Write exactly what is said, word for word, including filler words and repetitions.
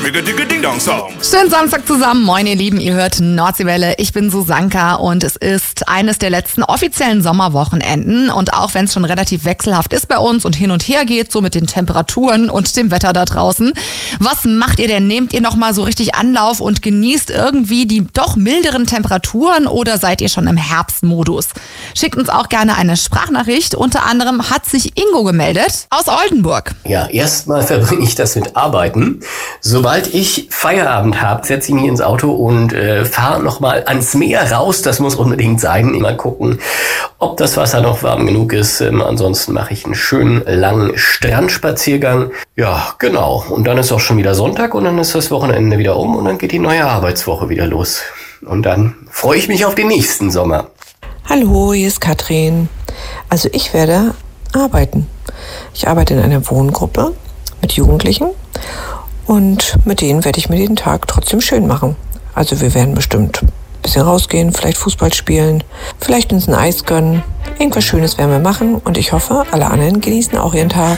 Schönen Samstag zusammen. Moin ihr Lieben, ihr hört Nordseewelle. Ich bin Susanka und es ist eines der letzten offiziellen Sommerwochenenden. Und auch wenn es schon relativ wechselhaft ist bei uns und hin und her geht, so mit den Temperaturen und dem Wetter da draußen. Was macht ihr denn? Nehmt ihr nochmal so richtig Anlauf und genießt irgendwie die doch milderen Temperaturen oder seid ihr schon im Herbstmodus? Schickt uns auch gerne eine Sprachnachricht. Unter anderem hat sich Ingo gemeldet aus Oldenburg. Ja, erstmal verbringe ich das mit Arbeiten. Sobald ich Feierabend habe, setze ich mich ins Auto und äh, fahre nochmal ans Meer raus. Das muss unbedingt sein. Mal gucken, ob das Wasser noch warm genug ist. Ähm, ansonsten mache ich einen schönen langen Strandspaziergang. Ja, genau. Und dann ist auch schon wieder Sonntag und dann ist das Wochenende wieder um und dann geht die neue Arbeitswoche wieder los. Und dann freue ich mich auf den nächsten Sommer. Hallo, hier ist Katrin. Also ich werde arbeiten. Ich arbeite in einer Wohngruppe mit Jugendlichen und mit denen werde ich mir den Tag trotzdem schön machen. Also wir werden bestimmt ein bisschen rausgehen, vielleicht Fußball spielen, vielleicht uns ein Eis gönnen. Irgendwas Schönes werden wir machen und ich hoffe, alle anderen genießen auch ihren Tag.